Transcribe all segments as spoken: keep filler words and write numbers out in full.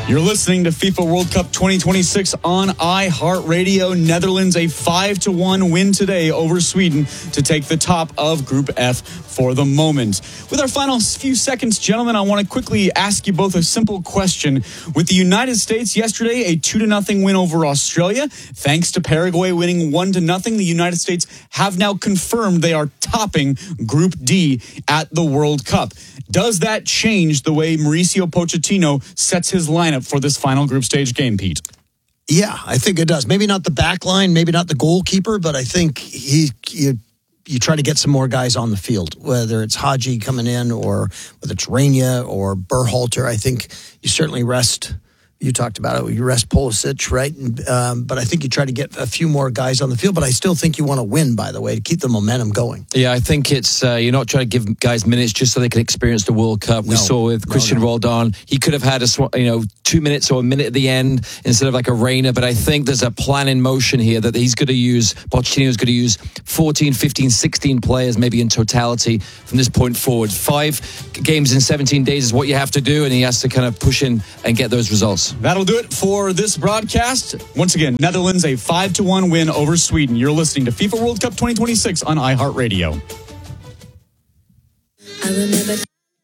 You're listening to FIFA World Cup twenty twenty-six on iHeartRadio. Netherlands a five to one win today over Sweden to take the top of Group F for the moment. With our final few seconds, gentlemen, I want to quickly ask you both a simple question. With the United States yesterday, a two to nothing win over Australia, thanks to Paraguay winning one to nothing, the United States have now confirmed they are topping Group D at the World Cup. Does that change the way Mauricio Pochettino sets his lineup for this final group stage game, Pete? Yeah, I think it does. Maybe not the back line, maybe not the goalkeeper, but I think he you, you try to get some more guys on the field, whether it's Haji coming in or whether it's Rania or Berhalter. I think you certainly rest. You talked about it. You rest Pulisic, right? And, um, but I think you try to get a few more guys on the field. But I still think you want to win, by the way, to keep the momentum going. Yeah, I think it's uh, you're not trying to give guys minutes just so they can experience the World Cup. We no, saw with Christian no, no. Roldan, he could have had a you know two minutes or a minute at the end instead of like a Reina. But I think there's a plan in motion here that he's going to use. Pochettino's going to use fourteen, fifteen, sixteen players maybe in totality from this point forward. Five games in seventeen days is what you have to do, and he has to kind of push in and get those results. That'll do it for this broadcast. Once again, Netherlands a five to one win over Sweden. You're listening to FIFA World Cup twenty twenty-six on iHeartRadio. I remember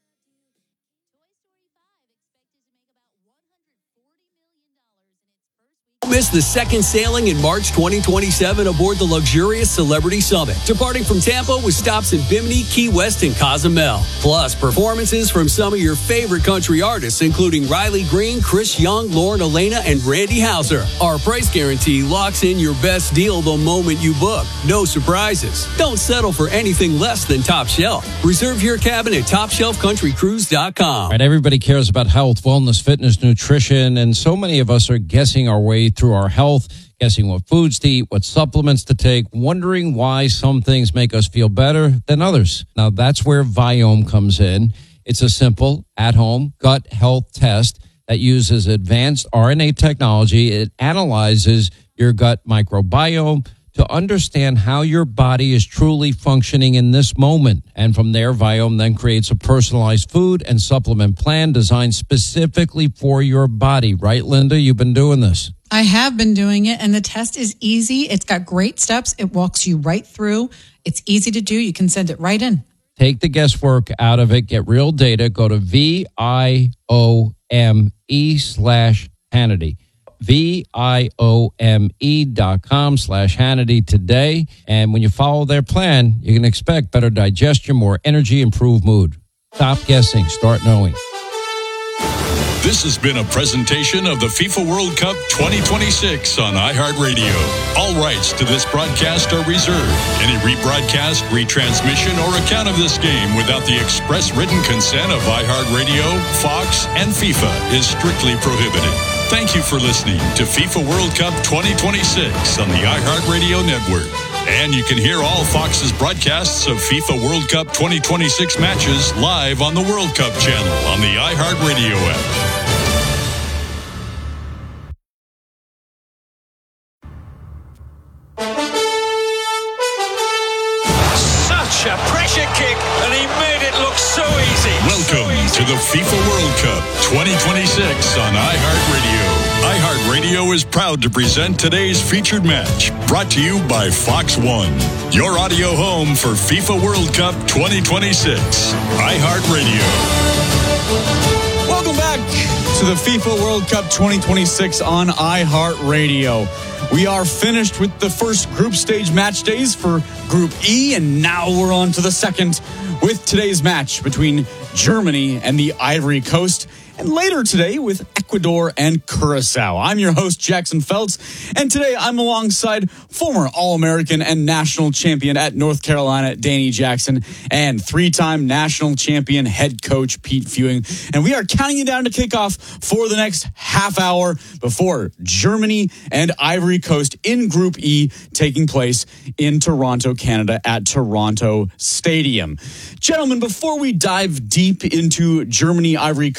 Miss the second sailing in March twenty twenty-seven aboard the luxurious Celebrity Summit, departing from Tampa with stops in Bimini, Key West, and Cozumel. Plus, performances from some of your favorite country artists, including Riley Green, Chris Young, Lauren Elena, and Randy Houser. Our price guarantee locks in your best deal the moment you book. No surprises. Don't settle for anything less than top shelf. Reserve your cabin at top shelf country cruise dot com. Right, everybody cares about health, wellness, fitness, nutrition, and so many of us are guessing our way through our health, guessing what foods to eat, what supplements to take, wondering why some things make us feel better than others. Now, that's where Viome comes in. It's a simple, at-home gut health test that uses advanced R N A technology. It analyzes your gut microbiome to understand how your body is truly functioning in this moment. And from there, Viome then creates a personalized food and supplement plan designed specifically for your body. Right, Linda? You've been doing this. I have been doing it, and the test is easy. It's got great steps. It walks you right through. It's easy to do. You can send it right in. Take the guesswork out of it. Get real data. Go to V I O M E slash Hannity. V I O M E dot com slash Hannity today. And when you follow their plan, you can expect better digestion, more energy, improved mood. Stop guessing. Start knowing. This has been a presentation of the FIFA World Cup twenty twenty-six on iHeartRadio. All rights to this broadcast are reserved. Any rebroadcast, retransmission, or account of this game without the express written consent of iHeartRadio, Fox, and FIFA is strictly prohibited. Thank you for listening to FIFA World Cup twenty twenty-six on the iHeartRadio network. And you can hear all Fox's broadcasts of FIFA World Cup twenty twenty-six matches live on the World Cup channel on the iHeartRadio app. Such a pressure kick, and he made it look so easy. Welcome so easy. to the FIFA World Cup twenty twenty-six on iHeartRadio. iHeartRadio is proud to present today's featured match, brought to you by Fox One, your audio home for FIFA World Cup twenty twenty-six. iHeartRadio. Welcome back to the FIFA World Cup twenty twenty-six on iHeartRadio. We are finished with the first group stage match days for Group E, and now we're on to the second with today's match between Germany and the Ivory Coast, and later today with Ecuador and Curacao. I'm your host, Jackson Feltz, and today I'm alongside former All-American and national champion at North Carolina, Danny Jackson, and three-time national champion head coach Pete Fewing. And we are counting you down to kickoff for the next half hour before Germany and Ivory Coast in Group E, taking place in Toronto, Canada at Toronto Stadium. Gentlemen, before we dive deep into Germany, Ivory Coast, which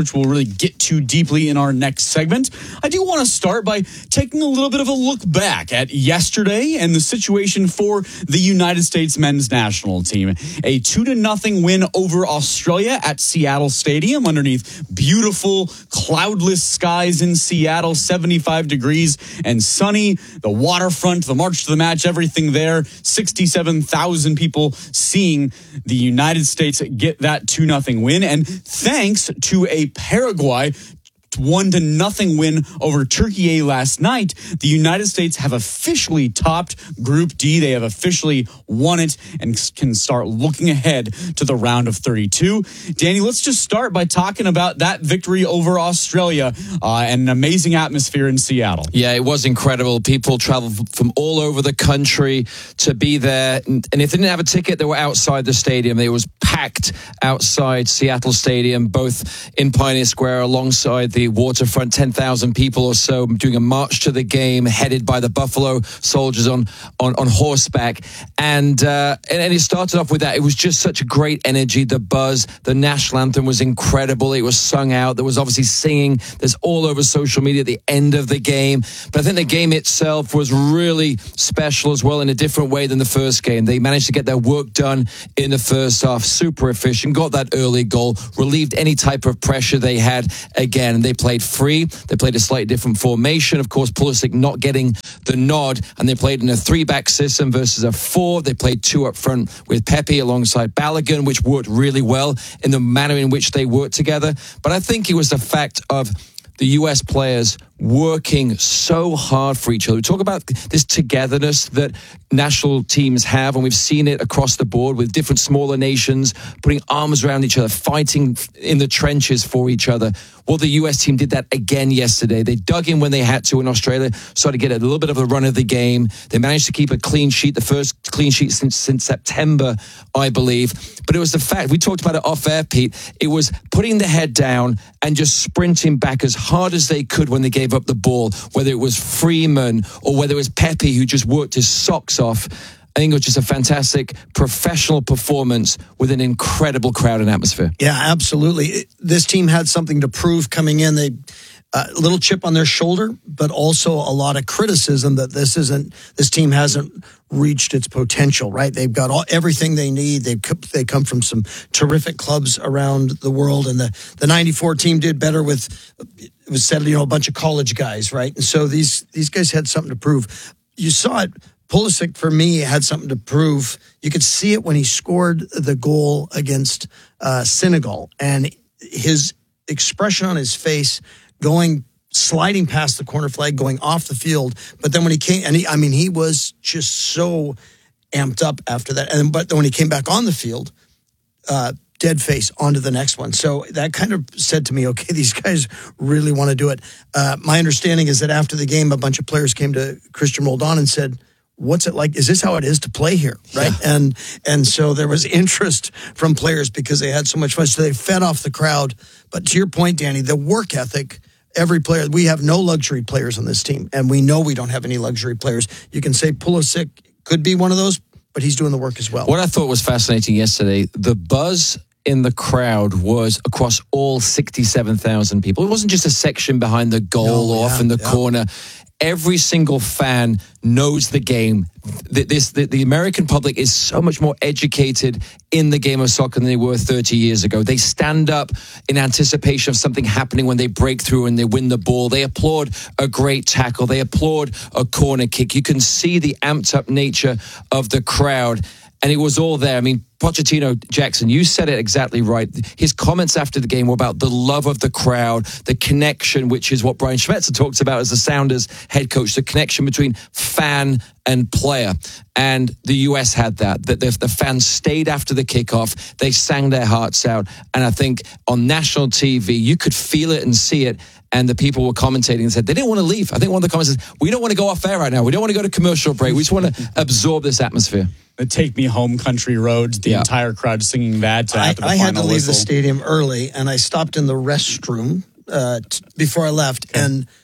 which we'll really get to deeply in our next segment, I do want to start by taking a little bit of a look back at yesterday and the situation for the United States men's national team. A two to nothing win over Australia at Seattle Stadium underneath beautiful cloudless skies in Seattle, seventy-five degrees and sunny. The waterfront, the march to the match, everything there. sixty-seven thousand people seeing the United States get that two nothing win. And thanks to a Paraguay one to nothing win over Turkey last night, the United States have officially topped Group D. They have officially won it and can start looking ahead to the round of thirty-two. Danny, let's just start by talking about that victory over Australia uh, and an amazing atmosphere in Seattle. Yeah, it was incredible. People traveled from all over the country to be there. And if they didn't have a ticket, they were outside the stadium. It was packed outside Seattle Stadium, both in Pioneer Square alongside the The waterfront, ten thousand people or so doing a march to the game, headed by the Buffalo Soldiers on on, on horseback. And, uh, and and it started off with that. It was just such a great energy, the buzz. The national anthem was incredible. It was sung out. There was obviously singing. There's all over social media at the end of the game. But I think the game itself was really special as well in a different way than the first game. They managed to get their work done in the first half, super efficient, got that early goal, relieved any type of pressure they had again. They played free. They played a slightly different formation. Of course, Pulisic not getting the nod, and they played in a three-back system versus a four. They played two up front with Pepe alongside Balogun, which worked really well in the manner in which they worked together. But I think it was the fact of the U S players working so hard for each other. We talk about this togetherness that national teams have, and we've seen it across the board with different smaller nations putting arms around each other, fighting in the trenches for each other. Well, the U S team did that again yesterday. They dug in when they had to in Australia, started to get a little bit of a run of the game. They managed to keep a clean sheet, the first clean sheet since, since September, I believe. But it was the fact, we talked about it off air, Pete, it was putting the head down and just sprinting back as hard as they could when they gave up the ball, whether it was Freeman or whether it was Pepe who just worked his socks off. I think it was just a fantastic professional performance with an incredible crowd and atmosphere. Yeah, absolutely. This team had something to prove coming in. They a uh, little chip on their shoulder, but also a lot of criticism that this isn't this team hasn't reached its potential. Right? They've got all everything they need. They they come from some terrific clubs around the world, and the the ninety-four team did better with it was said you know a bunch of college guys, right? And so these these guys had something to prove. You saw it. Pulisic, for me, had something to prove. You could see it when he scored the goal against uh, Senegal, and his expression on his face, going sliding past the corner flag, going off the field. But then when he came, and he, I mean, he was just so amped up after that. And but then when he came back on the field, uh, dead face onto the next one. So that kind of said to me, okay, these guys really want to do it. Uh, my understanding is that after the game, a bunch of players came to Christian Roldan and said, what's it like? Is this how it is to play here? Right. Yeah. And, and so there was interest from players because they had so much fun. So they fed off the crowd. But to your point, Danny, the work ethic, every player, we have no luxury players on this team. And we know we don't have any luxury players. You can say Pulisic could be one of those, but he's doing the work as well. What I thought was fascinating yesterday, the buzz in the crowd was across all sixty-seven thousand people. It wasn't just a section behind the goal no, or yeah, off in the yeah. corner. Every single fan knows the game. The, this, the, the American public is so much more educated in the game of soccer than they were thirty years ago. They stand up in anticipation of something happening when they break through and they win the ball. They applaud a great tackle. They applaud a corner kick. You can see the amped up nature of the crowd. And it was all there. I mean, Pochettino, Jackson, you said it exactly right. His comments after the game were about the love of the crowd, the connection, which is what Brian Schmetzer talks about as the Sounders head coach, the connection between fan and player. And the U S had that, that the, the fans stayed after the kickoff. They sang their hearts out. And I think on national T V, you could feel it and see it. And the people were commentating and said they didn't want to leave. I think one of the comments is, we don't want to go off air right now. We don't want to go to commercial break. We just want to absorb this atmosphere. The Take Me Home Country Roads, the yeah. entire crowd singing that. Uh, I, after the I final had to leave whistle. the stadium early, and I stopped in the restroom uh, t- before I left, and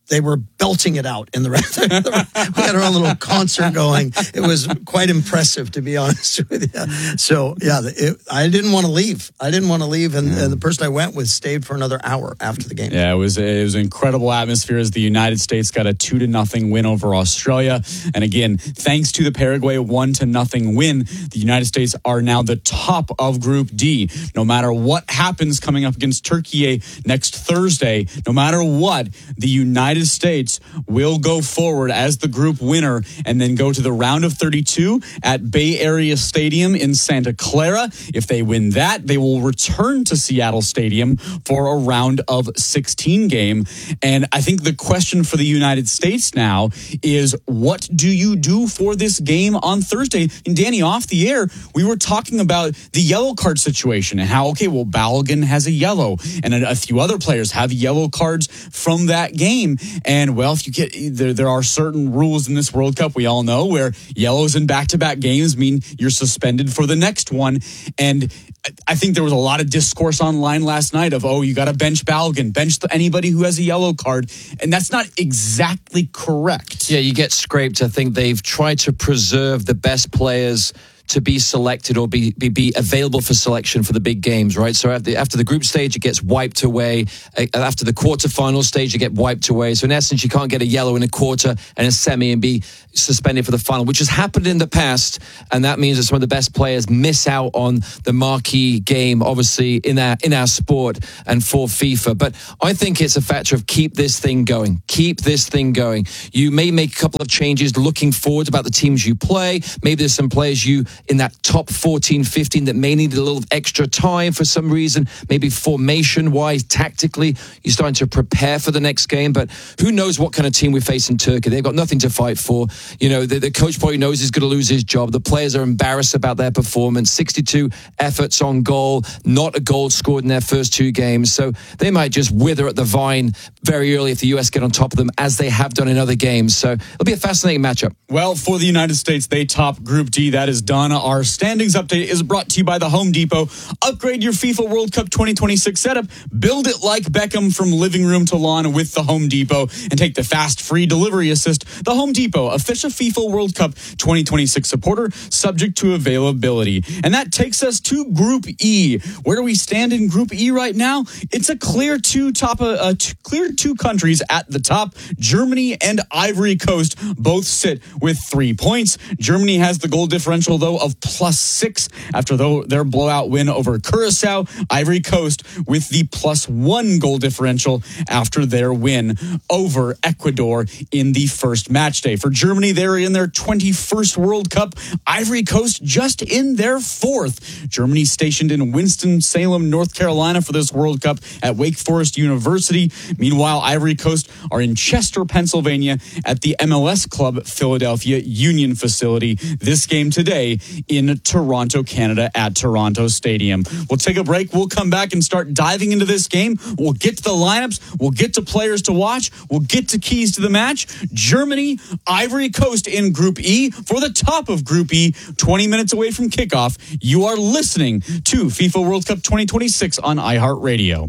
they were belting it out in the rest. We had our own little concert going. It was quite impressive, to be honest with you. So, yeah, it, I didn't want to leave. I didn't want to leave, and, and the person I went with stayed for another hour after the game. Yeah, it was it was an incredible atmosphere as the United States got a two to nothing win over Australia. And again, thanks to the Paraguay one to nothing win, the United States are now the top of Group D. No matter what happens coming up against Turkey next Thursday, no matter what, the United States will go forward as the group winner and then go to the round of thirty-two at Bay Area Stadium in Santa Clara. If they win that, they will return to Seattle Stadium for a round of sixteen game. And I think the question for the United States now is, what do you do for this game on Thursday? And Danny, off the air, we were talking about the yellow card situation and how, okay, well, Balogun has a yellow and a, a few other players have yellow cards from that game. And, well, if you get there, there are certain rules in this World Cup, we all know, where yellows in back-to-back games mean you're suspended for the next one. And I think there was a lot of discourse online last night of, oh, you got to bench Balogun, bench anybody who has a yellow card. And that's not exactly correct. Yeah, you get scraped. I think they've tried to preserve the best players to be selected or be, be be available for selection for the big games, right? So after the, after the group stage, it gets wiped away. After the quarterfinal stage, it get wiped away. So in essence, you can't get a yellow in a quarter and a semi and be suspended for the final, which has happened in the past. And that means that some of the best players miss out on the marquee game, obviously, in our, in our sport and for FIFA. But I think it's a factor of keep this thing going. Keep this thing going. You may make a couple of changes looking forward about the teams you play. Maybe there's some players you in that top fourteen, fifteen that may need a little extra time for some reason, maybe formation-wise, tactically, you're starting to prepare for the next game. But who knows what kind of team we face in Turkey? They've got nothing to fight for. You know, the, the coach probably knows he's going to lose his job. The players are embarrassed about their performance. sixty-two efforts on goal, not a goal scored in their first two games. So they might just wither at the vine very early if the U S get on top of them, as they have done in other games. So it'll be a fascinating matchup. Well, for the United States, they top Group D. That is done. Our standings update is brought to you by the Home Depot. Upgrade your FIFA World Cup twenty twenty-six setup. Build it like Beckham from living room to lawn with the Home Depot, and take the fast free delivery assist. The Home Depot, official FIFA World Cup twenty twenty-six supporter, subject to availability. And that takes us to Group E. Where do we stand in Group E right now? It's a clear two top, uh, two, clear two countries at the top. Germany and Ivory Coast both sit with three points. Germany has the goal differential, though, of plus six after their blowout win over Curacao. Ivory Coast with the plus one goal differential after their win over Ecuador in the first match day. For Germany, they're in their twenty-first World Cup. Ivory Coast just in their fourth. Germany stationed in Winston-Salem, North Carolina for this World Cup at Wake Forest University. Meanwhile, Ivory Coast are in Chester, Pennsylvania at the M L S Club Philadelphia Union facility. This game today in Toronto, Canada at Toronto Stadium. We'll take a break. We'll come back and start diving into this game. We'll get to the lineups. We'll get to players to watch. We'll get to keys to the match. Germany, Ivory Coast in Group E for the top of Group E, twenty minutes away from kickoff. You are listening to FIFA World Cup twenty twenty-six on iHeartRadio.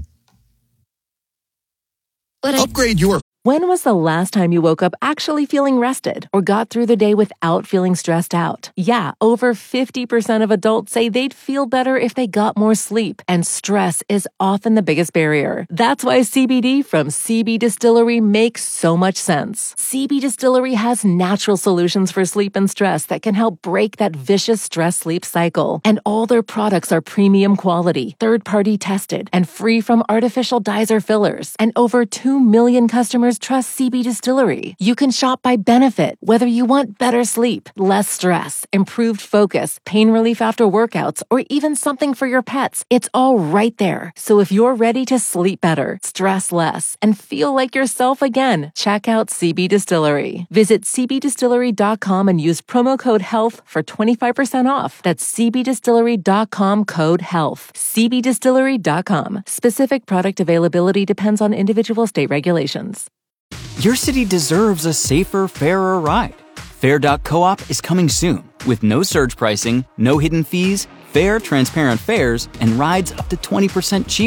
Upgrade your... When was the last time you woke up actually feeling rested or got through the day without feeling stressed out? Yeah, over fifty percent of adults say they'd feel better if they got more sleep, and stress is often the biggest barrier. That's why C B D from C B Distillery makes so much sense. C B Distillery has natural solutions for sleep and stress that can help break that vicious stress-sleep cycle. And all their products are premium quality, third-party tested, and free from artificial dyes or fillers. And over two million customers trust C B Distillery. You can shop by benefit, whether you want better sleep, less stress, improved focus, pain relief after workouts, or even something for your pets. It's all right there. So if you're ready to sleep better, stress less, and feel like yourself again, check out C B Distillery. Visit c b distillery dot com and use promo code HEALTH for twenty-five percent off. That's c b distillery dot com code HEALTH. c b distillery dot com. Specific product availability depends on individual state regulations. Your city deserves a safer, fairer ride. Fair dot coop is coming soon with no surge pricing, no hidden fees, fair, transparent fares, and rides up to twenty percent cheaper.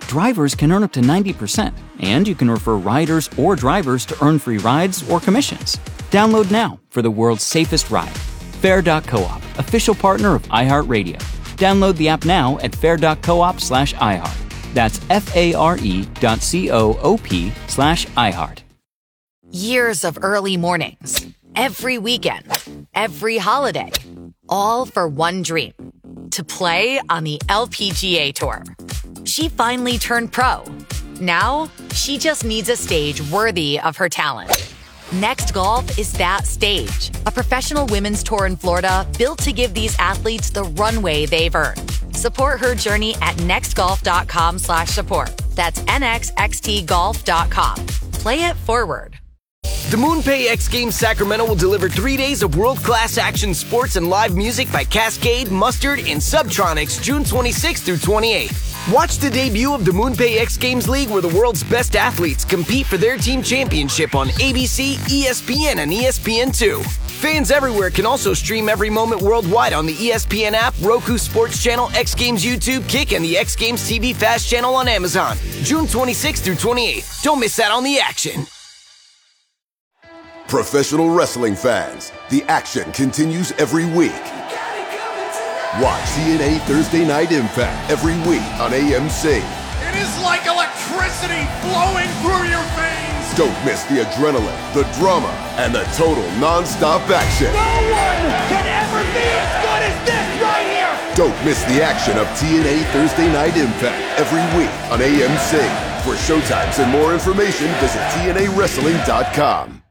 drivers can earn up to ninety percent, and you can refer riders or drivers to earn free rides or commissions. Download now for the world's safest ride. Fair dot coop, official partner of iHeartRadio. Download the app now at fair dot coop slash iHeart. That's F-A-R-E dot C-O-O-P slash iHeart. Years of early mornings, every weekend, every holiday, all for one dream, to play on the L P G A Tour. She finally turned pro. Now, she just needs a stage worthy of her talent. Next Golf is that stage, a professional women's tour in Florida built to give these athletes the runway they've earned. Support her journey at nextgolf.com slash support. That's N X X T golf dot com. Play it forward. The MoonPay X Games Sacramento will deliver three days of world-class action sports and live music by Cascade, Mustard, and Subtronics June twenty-sixth through twenty-eighth. Watch the debut of the MoonPay X Games League, where the world's best athletes compete for their team championship on A B C, E S P N, and E S P N two. Fans everywhere can also stream every moment worldwide on the E S P N app, Roku Sports Channel, X Games YouTube, Kick, and the X Games T V Fast channel on Amazon. June twenty-sixth through twenty-eighth. Don't miss out on the action. Professional wrestling fans, the action continues every week. Watch T N A Thursday Night Impact every week on A M C. It is like electricity flowing through your veins. Don't miss the adrenaline, the drama, and the total non-stop action. No one can ever be as good as this right here. Don't miss the action of T N A Thursday Night Impact every week on A M C. For showtimes and more information, visit T N A wrestling dot com.